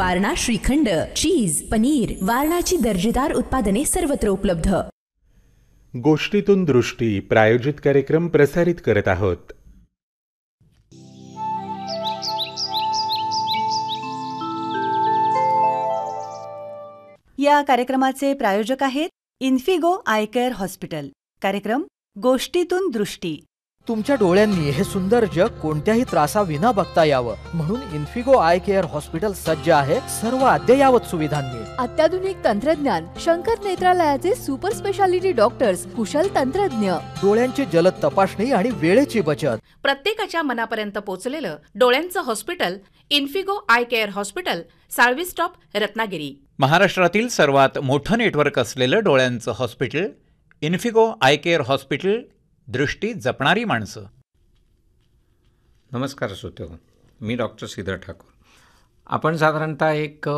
वारणा श्रीखंड, चीज, पनीर, वारणाची दर्जेदार उत्पादने सर्वत्र उपलब्ध. गोष्टीतून दृष्टी प्रायोजित कार्यक्रम प्रसारित करत आहोत. या कार्यक्रमाचे प्रायोजक आहेत इन्फिगो आय केअर हॉस्पिटल. कार्यक्रम गोष्टीतून दृष्टी. तुमच्या डोळ्यांनी हे सुंदर जग कोणत्याही त्रासाविना बघता यावं म्हणून इन्फिगो आय केअर हॉस्पिटल सज्ज आहे सर्व अद्ययावत सुविधांनी. अत्याधुनिक तंत्रज्ञान, शंकर नेत्रालयाचे सुपर स्पेशालिटी डॉक्टर्स, कुशल तंत्रज्ञ, डोळ्यांची जलद तपासणी आणि वेळेची बचत. प्रत्येकाच्या मनापर्यंत पोहोचलेलं डोळ्यांचं hospital Infigo I care hospital, Salvi stop, Ratnagiri. महाराष्ट्रातील सर्वात मोठं नेटवर्क असलेलं डोळ्यांचं hospital Infigo I care hospital, दृष्टी जपणारी माणसं. नमस्कार श्रोते, मी डॉक्टर श्रीधर ठाकूर. आपण साधारणतः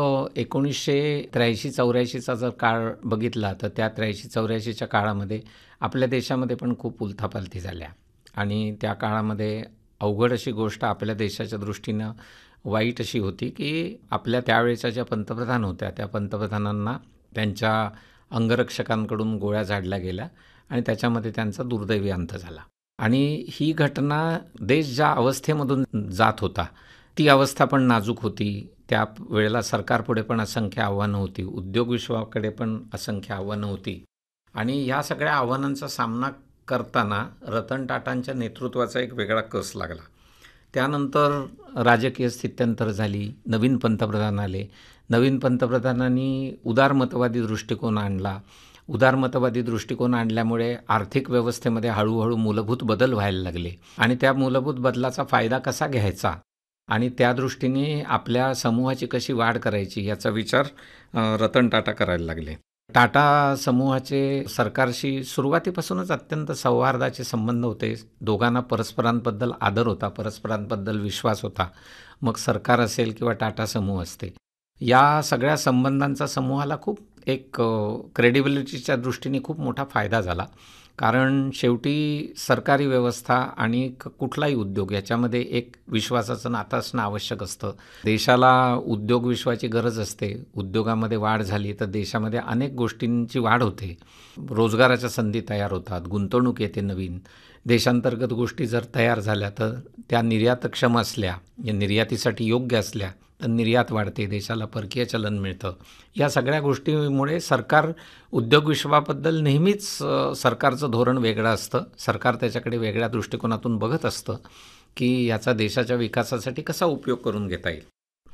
1983-84चा जर काळ बघितला तर त्या 83-84च्या काळामध्ये आपल्या देशामध्ये पण खूप उलथापालथी झाल्या आणि त्या काळामध्ये अवघड अशी गोष्ट आपल्या देशाच्या दृष्टीनं वाईट अशी होती की आपल्या त्यावेळेच्या ज्या पंतप्रधान होत्या त्या पंतप्रधानांना त्यांच्या अंगरक्षकांकडून गोळ्या झाडल्या गेल्या आणि त्याच्यामध्ये त्यांचा दुर्दैवी अंत झाला. आणि ही घटना देश ज्या अवस्थेमधून जात होता ती अवस्था पण नाजूक होती. त्या वेळेला सरकारपुढे पण असंख्य आव्हानं होती, उद्योग विश्वाकडे पण असंख्य आव्हानं होती आणि ह्या सगळ्या आव्हानांचा सामना करताना रतन टाटांच्या नेतृत्वाचा एक वेगळा कस लागला. त्यानंतर राजकीय स्थित्यंतर झाली, नवीन पंतप्रधान आले. नवीन पंतप्रधानांनी उदारमतवादी दृष्टिकोन आणला. उदारमतवादी दृष्टिकोन आणल्यामुळे आर्थिक व्यवस्थेमध्ये हळूहळू मूलभूत बदल व्हायला लागले आणि त्या मूलभूत बदलाचा फायदा कसा घ्यायचा आणि त्या दृष्टीने आपल्या समूहाची कशी वाढ करायची याचा विचार रतन टाटा करायला लागले. टाटा समूहाचे सरकारशी सुरुवातीपासूनच अत्यंत सौहार्दाचे संबंध होते. दोघांना परस्परांबद्दल आदर होता, परस्परांबद्दल विश्वास होता. मग सरकार असेल किंवा टाटा समूह असते, या सगळ्या संबंधांचा समूहाला खूप एक क्रेडिबिलिटीच्या दृष्टीने खूप मोठा फायदा झाला. कारण शेवटी सरकारी व्यवस्था आणि कुठलाही उद्योग याच्यामध्ये एक विश्वासाचं नातं असणं आवश्यक असतं. देशाला उद्योग विश्वाची गरज असते. उद्योगामध्ये वाढ झाली तर देशामध्ये अनेक गोष्टींची वाढ होते, रोजगाराच्या संधी तयार होतात, गुंतवणूक येते नवीन. देशांतर्गत गोष्टी जर तयार झाल्या तर त्या निर्यातक्षम असल्या, या निर्यातीसाठी योग्य असल्या तर निर्यात वाढते, देशाला परकीय चलन मिळतं. या सगळ्या गोष्टीमुळे सरकार उद्योग विश्वाबद्दल नेहमीच सरकारचं धोरण वेगळं असतं. सरकार त्याच्याकडे वेगळ्या दृष्टिकोनातून बघत असतं की याचा देशाच्या विकासासाठी कसा उपयोग करून घेता येईल.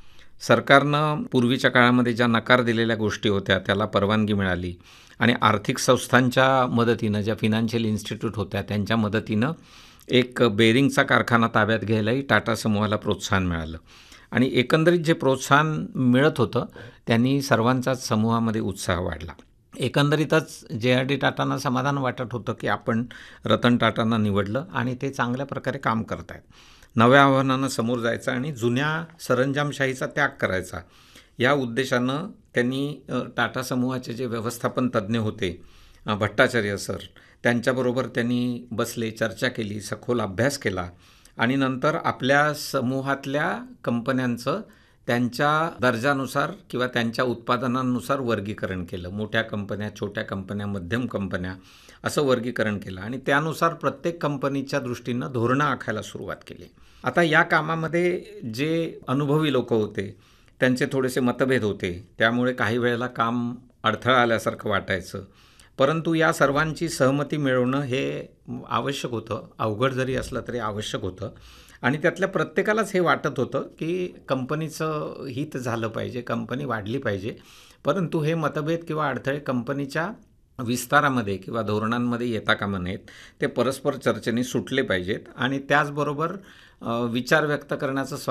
सरकारनं पूर्वीच्या काळामध्ये ज्या नकार दिलेल्या गोष्टी होत्या त्याला परवानगी मिळाली आणि आर्थिक संस्थांच्या मदतीनं, ज्या फिनान्शियल इन्स्टिट्यूट होत्या त्यांच्या मदतीनं एक बेरिंगचा कारखाना ताब्यात घ्यायलाही टाटा समूहाला प्रोत्साहन मिळालं आणि एकंदरीत जे प्रोत्साहन मिळत होतं त्यांनी सर्वांचाच समूहामध्ये उत्साह वाढला. एकंदरीतच JRD टाटांना समाधान वाटत होतं की आपण रतन टाटांना निवडलं आणि ते चांगल्या प्रकारे काम करत आहेत. नव्या आव्हानांना समोर जायचं आणि जुन्या सरंजामशाहीचा त्याग करायचा या उद्देशानं त्यांनी टाटा समूहाचे जे व्यवस्थापन तज्ज्ञ होते भट्टाचार्य सर, त्यांच्याबरोबर त्यांनी बसले, चर्चा केली, सखोल अभ्यास केला आणि नंतर आपल्या समूहातल्या कंपन्यांचं त्यांच्या दर्जानुसार किंवा त्यांच्या उत्पादनांनुसार वर्गीकरण केलं. मोठ्या कंपन्या, छोट्या कंपन्या, मध्यम कंपन्या असं वर्गीकरण केलं आणि त्यानुसार प्रत्येक कंपनीच्या दृष्टीनं धोरणं आखायला सुरुवात केली. आता या कामामध्ये जे अनुभवी लोक होते त्यांचे थोडेसे मतभेद होते, त्यामुळे काही वेळेला काम अडथळा आल्यासारखं वाटायचं. परंतु या सर्वांची सहमती मिळवणं हे आवश्यक होतं, अवघड जरी असलं तरी आवश्यक होतं आणि त्यातल्या प्रत्येकालाच हे वाटत होतं की कंपनीचं हित झालं पाहिजे, कंपनी वाढली पाहिजे. परंतु हे मतभेद किंवा अडथळे कंपनीच्या विस्तारामध्ये किंवा धोरणांमध्ये येता कामा नयेत. ते परस्पर चर्चेने सुटले पाहिजेत आणि त्याचबरोबर विचार व्यक्त करण्याचं